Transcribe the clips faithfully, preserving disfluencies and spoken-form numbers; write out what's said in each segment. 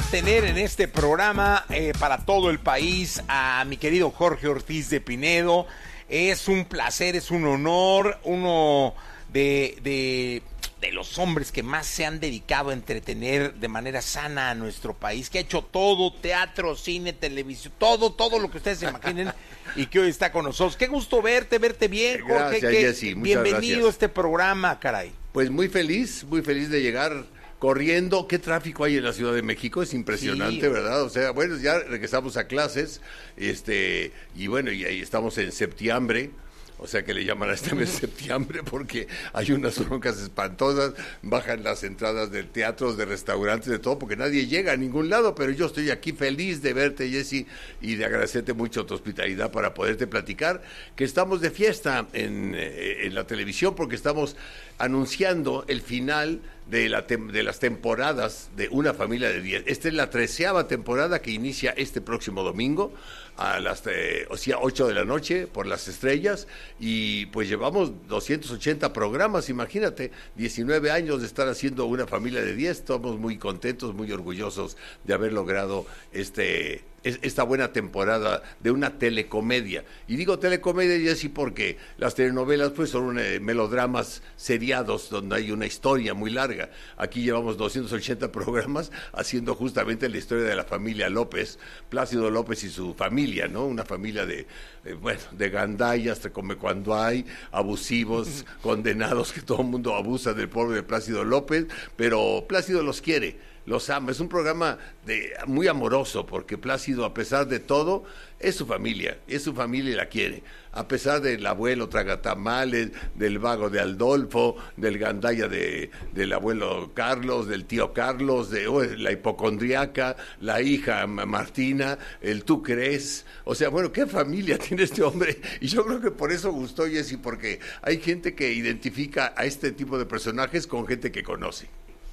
tener en este programa eh, para todo el país a mi querido Jorge Ortiz de Pinedo. Es un placer, es un honor, uno de, de, de los hombres que más se han dedicado a entretener de manera sana a nuestro país, que ha hecho todo, teatro, cine, televisión, todo, todo lo que ustedes se imaginen y que hoy está con nosotros. Qué gusto verte, verte bien, Jorge. Gracias, que, Jessy, muchas bienvenido gracias. a este programa, caray. Pues muy feliz, muy feliz de llegar corriendo. ¿Qué tráfico hay en la Ciudad de México? Es impresionante, sí, ¿verdad? O sea, bueno, ya regresamos a clases, este, y bueno, y ahí estamos en septiembre. O sea que le llaman a este mes septiembre porque hay unas broncas espantosas, bajan las entradas de teatros, de restaurantes, de todo, porque nadie llega a ningún lado, pero yo estoy aquí feliz de verte, Jessy, y de agradecerte mucho tu hospitalidad para poderte platicar, que estamos de fiesta en, en la televisión porque estamos anunciando el final de, la tem- de las temporadas de Una Familia de diez. Esta es la treceava temporada que inicia este próximo domingo a las eh, o sea, ocho de la noche por Las Estrellas, y pues llevamos doscientos ochenta programas, imagínate, diecinueve años de estar haciendo Una Familia de diez. Estamos muy contentos, muy orgullosos de haber logrado este esta buena temporada de una telecomedia. Y digo telecomedia, Jessy, porque las telenovelas pues son eh, melodramas seriados donde hay una historia muy larga. Aquí llevamos doscientos ochenta programas haciendo justamente la historia de la familia López, Plácido López y su familia, ¿no? Una familia de, eh, bueno, de gandallas, te come cuando hay, abusivos, condenados, que todo el mundo abusa del pobre de Plácido López, pero Plácido los quiere, los ama. Es un programa de, muy amoroso, porque Plácido, a pesar de todo, es su familia, es su familia y la quiere. A pesar del abuelo tragatamales, del vago de Adolfo, del gandalla de, del abuelo Carlos, del tío Carlos, de oh, la hipocondriaca, la hija Martina, el tú crees. O sea, bueno, ¿qué familia tiene este hombre? Y yo creo que por eso gustó, Jessy, porque hay gente que identifica a este tipo de personajes con gente que conoce.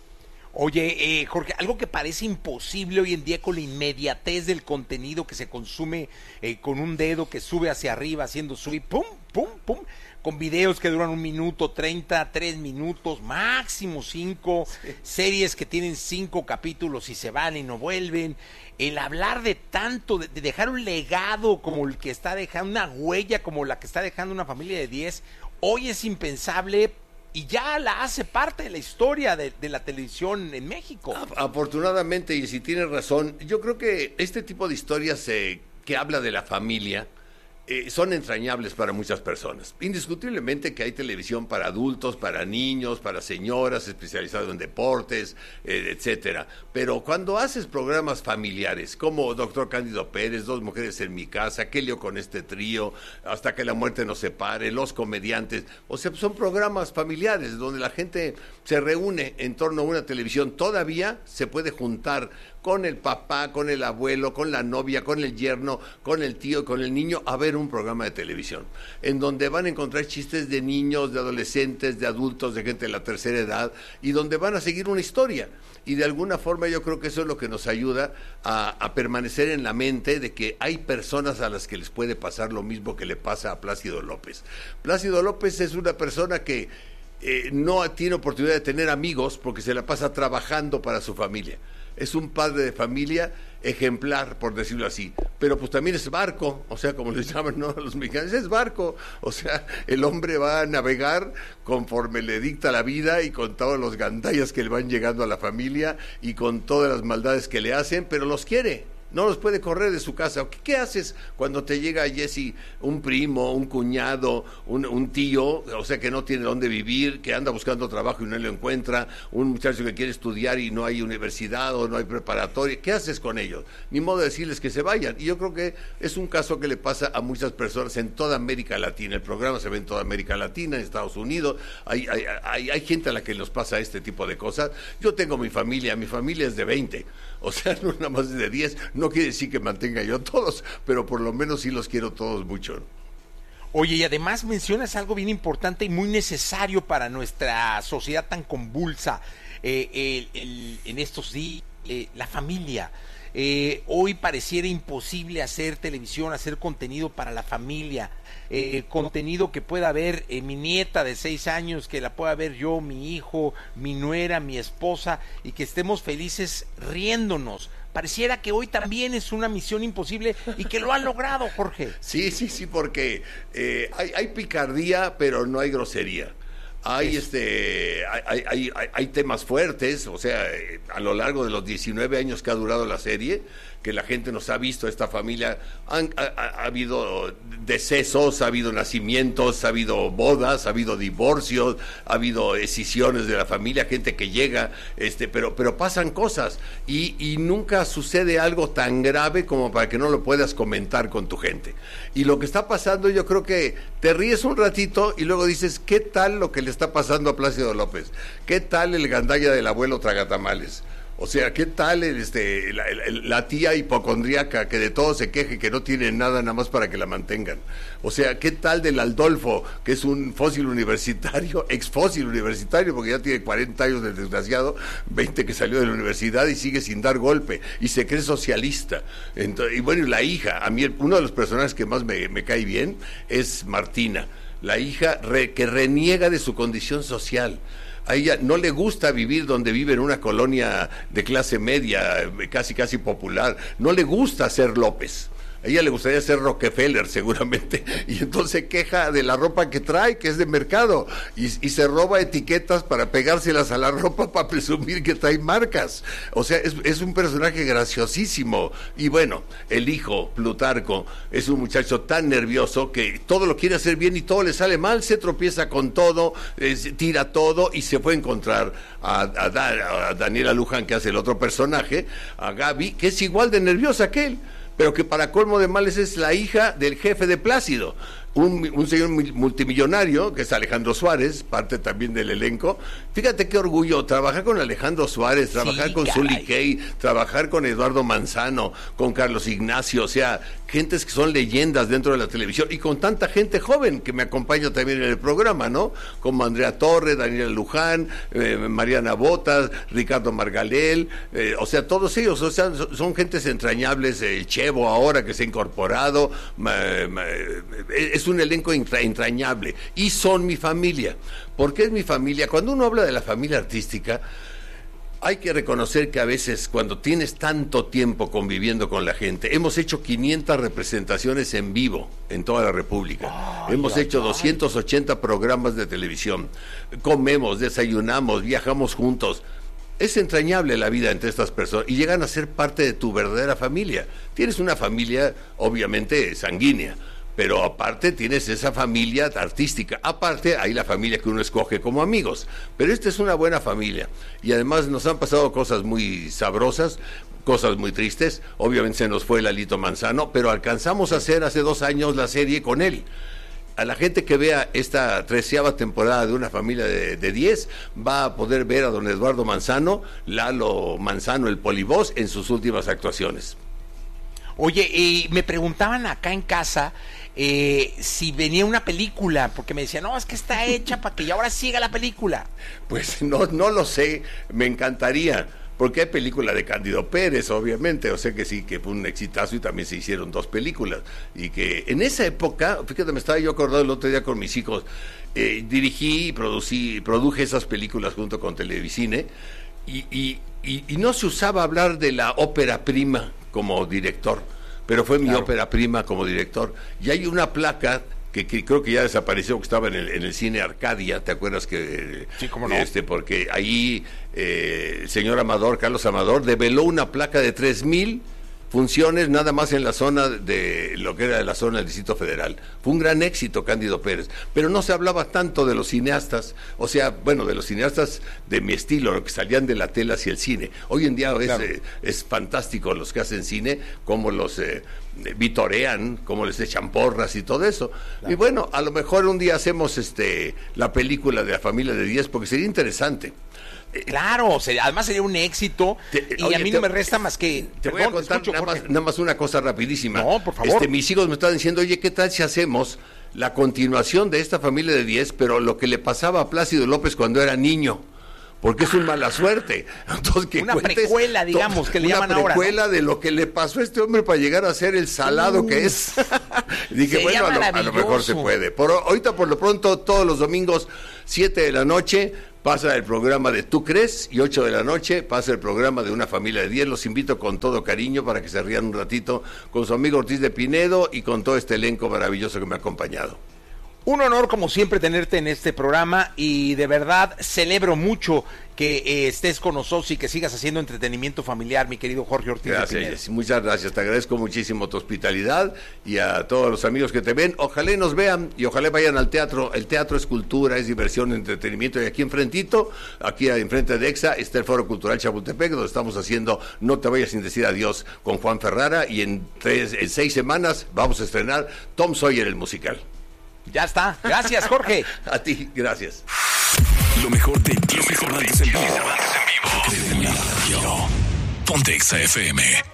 Oye, eh, Jorge, algo que parece imposible hoy en día con la inmediatez del contenido que se consume eh, con un dedo que sube hacia arriba haciendo sweep, pum, pum, pum, con videos que duran un minuto, treinta, tres minutos, máximo cinco, sí. Series que tienen cinco capítulos y se van y no vuelven. El hablar de tanto, de, de dejar un legado como el que está dejando, una huella como la que está dejando Una Familia de diez, hoy es impensable. Y ya la hace parte de la historia de, de la televisión en México. Afortunadamente, y si tienes razón, yo creo que este tipo de historias eh, que habla de la familia eh, son entrañables para muchas personas. Indiscutiblemente que hay televisión para adultos, para niños, para señoras, especializadas en deportes, eh, etcétera. Pero cuando haces programas familiares, como Doctor Cándido Pérez, Dos Mujeres en mi Casa, ¿Qué lío con este trío?, Hasta que la muerte nos separe, Los Comediantes, o sea, son programas familiares donde la gente se reúne en torno a una televisión. Todavía se puede juntar con el papá, con el abuelo, con la novia, con el yerno, con el tío, con el niño, a ver un programa de televisión, en donde van a encontrar chistes de niños, de adolescentes, de adultos, de gente de la tercera edad, y donde van a seguir una historia. Y de alguna forma yo creo que eso es lo que nos ayuda a, a permanecer en la mente de que hay personas a las que les puede pasar lo mismo que le pasa a Plácido López. Plácido López es una persona que eh, no tiene oportunidad de tener amigos porque se la pasa trabajando para su familia. Es un padre de familia ejemplar, por decirlo así, pero pues también es barco, o sea, como les llaman, ¿no?, a los mexicanos, es barco, o sea, el hombre va a navegar conforme le dicta la vida y con todos los gandallas que le van llegando a la familia y con todas las maldades que le hacen, pero los quiere. No los puede correr de su casa. ¿Qué, qué haces cuando te llega, Jessy, un primo, un cuñado, un, un tío, o sea, que no tiene dónde vivir, que anda buscando trabajo y no lo encuentra, un muchacho que quiere estudiar y no hay universidad o no hay preparatoria? ¿Qué haces con ellos? Ni modo de decirles que se vayan. Y yo creo que es un caso que le pasa a muchas personas en toda América Latina. El programa se ve en toda América Latina, en Estados Unidos. Hay, hay, hay, hay gente a la que nos pasa este tipo de cosas. Yo tengo mi familia, mi familia es de veinte, o sea, no nada más de diez. No quiere decir que mantenga yo todos, pero por lo menos sí los quiero todos mucho. Oye, y además mencionas algo bien importante y muy necesario para nuestra sociedad tan convulsa eh, el, el, en estos días, eh, la familia. Eh, hoy pareciera imposible hacer televisión, hacer contenido para la familia, eh, contenido que pueda ver eh, mi nieta de seis años, que la pueda ver yo, mi hijo, mi nuera, mi esposa, y que estemos felices riéndonos. Pareciera que hoy también es una misión imposible y que lo han logrado, Jorge. Sí, sí, sí, porque eh, hay, hay picardía, pero no hay grosería. Hay este hay, hay, hay, hay temas fuertes, o sea, eh, a lo largo de los diecinueve años que ha durado la serie, que la gente nos ha visto, esta familia, han, ha, ha habido decesos, ha habido nacimientos, ha habido bodas, ha habido divorcios, ha habido escisiones de la familia, gente que llega, este, pero, pero pasan cosas y, y nunca sucede algo tan grave como para que no lo puedas comentar con tu gente. Y lo que está pasando, yo creo que te ríes un ratito y luego dices, ¿qué tal lo que le está pasando a Plácido López? ¿Qué tal el gandalla del abuelo tragatamales? O sea, ¿qué tal el, este, la, la, la tía hipocondríaca que de todo se queje, que no tiene nada nada más para que la mantengan? O sea, ¿qué tal del Aldolfo, que es un fósil universitario, ex fósil universitario, porque ya tiene cuarenta años del desgraciado, veinte que salió de la universidad y sigue sin dar golpe, y se cree socialista? Entonces, y bueno, la hija, a mí uno de los personajes que más me, me cae bien es Martina, la hija re, que reniega de su condición social. A ella no le gusta vivir donde vive en una colonia de clase media, casi casi popular. No le gusta ser López. A ella le gustaría ser Rockefeller, seguramente, y entonces se queja de la ropa que trae, que es de mercado, y, y se roba etiquetas para pegárselas a la ropa para presumir que trae marcas. O sea, es, es un personaje graciosísimo. Y bueno, el hijo, Plutarco, es un muchacho tan nervioso que todo lo quiere hacer bien y todo le sale mal, se tropieza con todo, eh, tira todo, y se fue a encontrar a, a, Da- a Daniela Luján, que hace el otro personaje, a Gaby, que es igual de nerviosa que él, pero que para colmo de males es la hija del jefe de Plácido, un, un señor multimillonario, que es Alejandro Suárez, parte también del elenco. Fíjate qué orgullo, trabajar con Alejandro Suárez, trabajar sí, con Sully Kay, trabajar con Eduardo Manzano, con Carlos Ignacio, o sea, gentes que son leyendas dentro de la televisión, y con tanta gente joven que me acompaña también en el programa, ¿no? Como Andrea Torre, Daniela Luján, eh, Mariana Botas, Ricardo Margalel, eh, o sea, todos ellos, o sea, son, son gentes entrañables, el Chevo ahora que se ha incorporado, ma, ma, es un elenco entra, entrañable, y son mi familia. ¿Por qué es mi familia? Cuando uno habla de la familia artística, hay que reconocer que a veces cuando tienes tanto tiempo conviviendo con la gente, hemos hecho quinientas representaciones en vivo en toda la República, ay, hemos ay, hecho ay. doscientos ochenta programas de televisión, comemos, desayunamos, viajamos juntos. Es entrañable la vida entre estas personas y llegan a ser parte de tu verdadera familia. Tienes una familia obviamente sanguínea, pero aparte tienes esa familia artística, aparte hay la familia que uno escoge como amigos, pero esta es una buena familia, y además nos han pasado cosas muy sabrosas, cosas muy tristes. Obviamente se nos fue Lalito Manzano, pero alcanzamos a hacer hace dos años la serie con él. A la gente que vea esta treceava temporada de Una Familia de, de diez va a poder ver a don Eduardo Manzano, Lalo Manzano, el polivoz, en sus últimas actuaciones. Oye, y me preguntaban acá en casa eh, si venía una película, porque me decían, no, es que está hecha para que ya ahora siga la película. Pues no, no lo sé, me encantaría, porque hay película de Cándido Pérez, obviamente, o sea que sí, que fue un exitazo y también se hicieron dos películas, y que en esa época, fíjate, me estaba yo acordando el otro día con mis hijos, eh, dirigí y producí, produje esas películas junto con Televicine, y, y, y, y no se usaba hablar de la ópera prima como director, pero fue mi claro. ópera prima como director, y hay una placa que, que creo que ya desapareció, que estaba en el, en el cine Arcadia, ¿te acuerdas que? Sí, cómo no. Este, porque ahí eh, el señor Amador, Carlos Amador, develó una placa de tres mil funciones nada más en la zona de lo que era la zona del Distrito Federal. Fue un gran éxito Cándido Pérez, pero no se hablaba tanto de los cineastas, o sea, bueno, de los cineastas de mi estilo, lo que salían de la tela hacia el cine. Hoy en día claro. es, eh, es fantástico los que hacen cine, como los eh, vitorean, como les echan porras y todo eso. Claro. Y bueno, a lo mejor un día hacemos este la película de La Familia de diez, porque sería interesante. Claro, sería, además sería un éxito, te, y oye, a mí te, no me resta más que... Te perdón, voy a contar escucho, nada, más, nada más una cosa rapidísima. No, por favor. Este, mis hijos me estaban diciendo, oye, ¿qué tal si hacemos la continuación de esta Familia de diez, pero lo que le pasaba a Plácido López cuando era niño? porque es un mala suerte. Entonces, que una precuela, digamos, to- que le llaman ahora. Una precuela, ¿no?, de lo que le pasó a este hombre para llegar a ser el salado uh, que es. Dije, bueno, a lo, a lo mejor se puede. Por, ahorita, por lo pronto, todos los domingos, siete de la noche, pasa el programa de Tú Crees, y ocho de la noche pasa el programa de Una Familia de diez. Los invito con todo cariño para que se rían un ratito con su amigo Ortiz de Pinedo y con todo este elenco maravilloso que me ha acompañado. Un honor, como siempre, tenerte en este programa, y de verdad celebro mucho que eh, estés con nosotros y que sigas haciendo entretenimiento familiar, mi querido Jorge Ortiz. Gracias, de Pinedo. Muchas gracias, te agradezco muchísimo tu hospitalidad, y a todos los amigos que te ven, ojalá nos vean y ojalá vayan al teatro. El teatro es cultura, es diversión, entretenimiento, y aquí enfrentito, aquí enfrente de EXA, está el Foro Cultural Chapultepec, donde estamos haciendo No te vayas sin decir adiós con Juan Ferrara, y en, tres, en seis semanas vamos a estrenar Tom Sawyer, el musical. Ya está. Gracias, Jorge. A ti, gracias. Lo mejor de Jesse Cervantes en vivo. Ponte Exa F M.